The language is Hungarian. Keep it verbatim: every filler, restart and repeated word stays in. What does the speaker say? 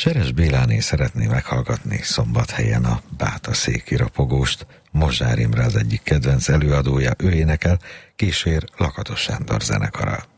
Seres Béláné szeretné meghallgatni Szombathelyen a Bátaszéki Ropogóst. Mozsár Imre az egyik kedvenc előadója, ő énekel, kísér Lakatos Sándor zenekara.